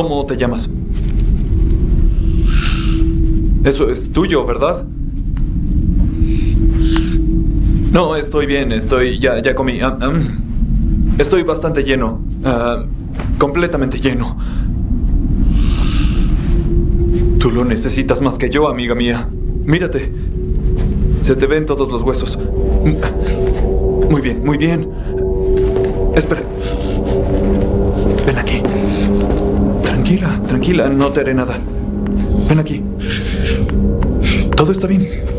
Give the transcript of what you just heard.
¿Cómo te llamas? Eso es tuyo, ¿verdad? No, estoy bien, ya comí. Estoy bastante lleno. Completamente lleno. Tú lo necesitas más que yo, amiga mía. Mírate. Se te ven todos los huesos. Muy bien, muy bien. Espera. Ven aquí. Tranquila, tranquila, no te haré nada. Ven aquí. Todo está bien.